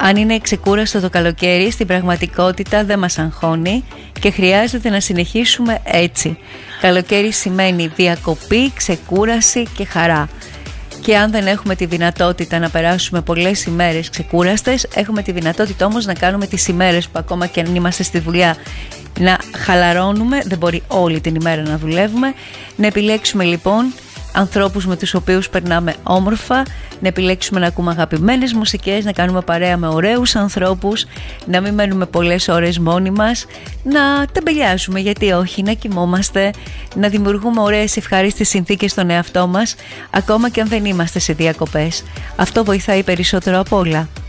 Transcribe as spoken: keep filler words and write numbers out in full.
Αν είναι ξεκούραστο το καλοκαίρι, στην πραγματικότητα δεν μας αγχώνει και χρειάζεται να συνεχίσουμε έτσι. Καλοκαίρι σημαίνει διακοπή, ξεκούραση και χαρά. Και αν δεν έχουμε τη δυνατότητα να περάσουμε πολλές ημέρες ξεκούραστες, έχουμε τη δυνατότητα όμως να κάνουμε τις ημέρες που ακόμα και αν είμαστε στη δουλειά να χαλαρώνουμε, δεν μπορεί όλη την ημέρα να δουλεύουμε. Να επιλέξουμε λοιπόν ανθρώπους με τους οποίους περνάμε όμορφα, να επιλέξουμε να ακούμε αγαπημένες μουσικές, να κάνουμε παρέα με ωραίους ανθρώπους, να μην μένουμε πολλές ώρες μόνοι μας, να τεμπελιάζουμε, γιατί όχι, να κοιμόμαστε, να δημιουργούμε ωραίες ευχάριστες συνθήκες στον εαυτό μας, ακόμα και αν δεν είμαστε σε διακοπές. Αυτό βοηθάει περισσότερο απ' όλα.